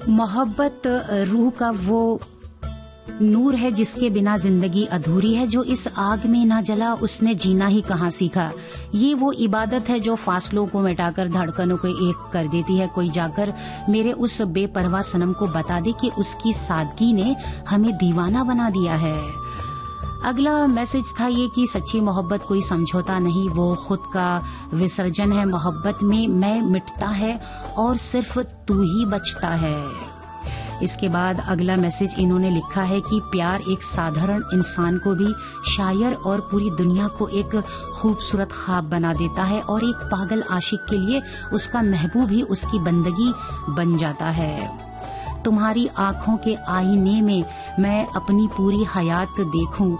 मोहब्बत रूह का वो नूर है जिसके बिना जिंदगी अधूरी है। जो इस आग में ना जला उसने जीना ही कहाँ सीखा। ये वो इबादत है जो फासलों को मिटाकर धड़कनों को एक कर देती है। कोई जाकर मेरे उस बेपरवाह सनम को बता दे कि उसकी सादगी ने हमें दीवाना बना दिया है। अगला मैसेज था ये कि सच्ची मोहब्बत कोई समझौता नहीं, वो खुद का विसर्जन है। मोहब्बत में मैं मिटता है और सिर्फ तू ही बचता है। इसके बाद अगला मैसेज इन्होंने लिखा है कि प्यार एक साधारण इंसान को भी शायर और पूरी दुनिया को एक खूबसूरत ख्वाब बना देता है और एक पागल आशिक के लिए उसका महबूब ही उसकी बंदगी बन जाता है। तुम्हारी आंखों के आईने में मैं अपनी पूरी हयात देखूं,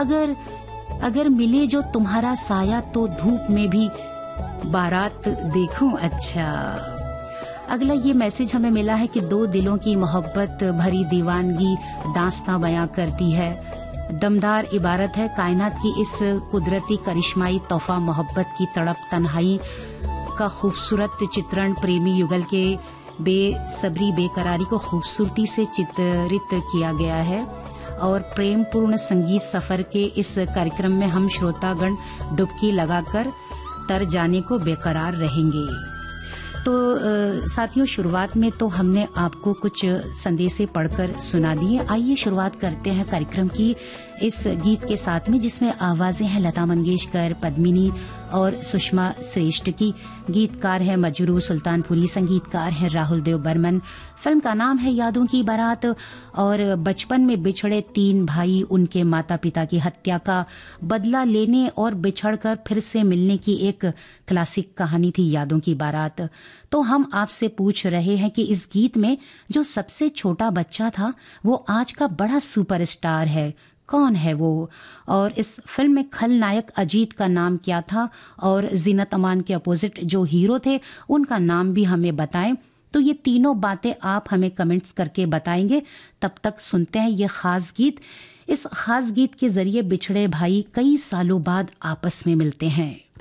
अगर मिले जो तुम्हारा साया तो धूप में भी बारात देखूं। अच्छा, अगला ये मैसेज हमें मिला है कि दो दिलों की मोहब्बत भरी दीवानगी दास्तां बयां करती है। दमदार इबारत है कायनात की इस कुदरती करिश्माई तोहफा मोहब्बत की तड़प तन्हाई का खूबसूरत चित्रण प्रेमी युगल के बेसब्री बेकरारी को खूबसूरती से चित्रित किया गया है। और प्रेम पूर्ण संगीत सफर के इस कार्यक्रम में हम श्रोतागण डुबकी लगाकर तर जाने को बेकरार रहेंगे। तो साथियों, शुरुआत में तो हमने आपको कुछ संदेशे पढ़कर सुना दिए। आइए शुरुआत करते हैं कार्यक्रम की इस गीत के साथ में, जिसमें आवाजें हैं लता मंगेशकर, पद्मिनी और सुषमा श्रेष्ठ की। गीतकार है मजरू सुल्तानपुरी, संगीतकार है राहुल देव बर्मन। फिल्म का नाम है यादों की बारात। और बचपन में बिछड़े तीन भाई, उनके माता पिता की हत्या का बदला लेने और बिछड़कर फिर से मिलने की एक क्लासिक कहानी थी यादों की बारात। तो हम आपसे पूछ रहे हैं कि इस गीत में जो सबसे छोटा बच्चा था वो आज का बड़ा सुपरस्टार है, कौन है वो? और इस फिल्म में खलनायक अजीत का नाम क्या था और जीनत अमान के अपोजिट जो हीरो थे उनका नाम भी हमें बताएं। तो ये तीनों बातें आप हमें कमेंट्स करके बताएंगे। तब तक सुनते हैं ये खास गीत। इस खास गीत के जरिए बिछड़े भाई कई सालों बाद आपस में मिलते हैं।